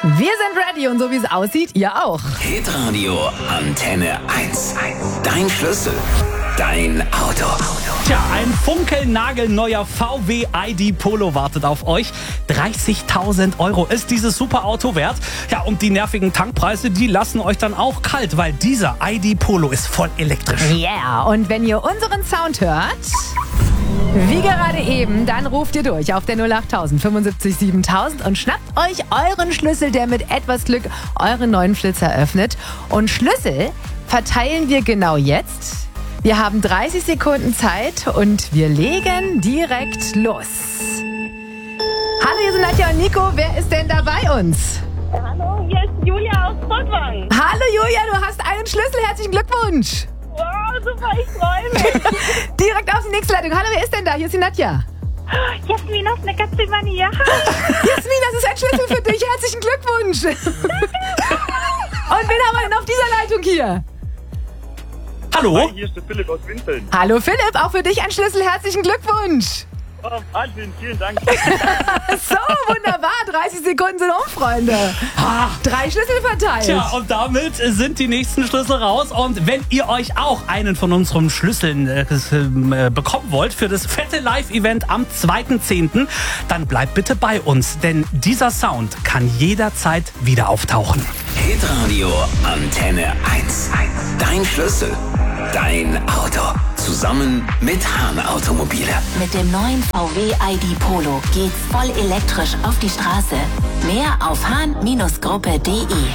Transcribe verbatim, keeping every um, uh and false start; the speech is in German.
Wir sind ready und so wie es aussieht, ihr auch. Hitradio Antenne eins. Dein Schlüssel, dein Auto. Tja, ein funkelnagelneuer V W I D Polo wartet auf euch. dreißigtausend Euro ist dieses super Auto wert. Ja, und die nervigen Tankpreise, die lassen euch dann auch kalt, weil dieser I D Polo ist voll elektrisch. Yeah, und wenn ihr unseren Sound hört, wie gerade eben, dann ruft ihr durch auf der null acht tausend fünfundsiebzig siebentausend und schnappt euch euren Schlüssel, der mit etwas Glück euren neuen Flitzer öffnet. Und Schlüssel verteilen wir genau jetzt. Wir haben dreißig Sekunden Zeit und wir legen direkt los. Hallo, hier sind Nadja und Nico. Wer ist denn da bei uns? Hallo, hier ist Julia aus Pottwang. Hallo Julia, du hast einen Schlüssel. Herzlichen Glückwunsch. Wow, super, ich freue mich. Direkt auf die nächste Leitung. Hallo, wer ist denn da? Hier ist die Nadja. Jasmin aus Neckarzymanija. Jasmin, das ist ein Schlüssel für dich. Herzlichen Glückwunsch. Und wen haben wir denn auf dieser Leitung hier? Hallo? Hi, hier ist der Philipp aus Winteln. Hallo Philipp, auch für dich ein Schlüssel. Herzlichen Glückwunsch. Oh, Wahnsinn, vielen Dank. So, wunderbar. dreißig Sekunden sind um, Freunde. Ah, Drei Schlüssel verteilt. Tja, und damit sind die nächsten Schlüssel raus. Und wenn ihr euch auch einen von unseren Schlüsseln äh, äh, bekommen wollt für das fette Live-Event am zweiten zehnten, dann bleibt bitte bei uns, denn dieser Sound kann jederzeit wieder auftauchen. Hitradio Antenne eins. Dein Schlüssel, dein Auto. Zusammen mit Hahn Automobile. Mit dem neuen V W I D Polo geht's voll elektrisch auf die Straße. Mehr auf hahn Gruppe punkt de.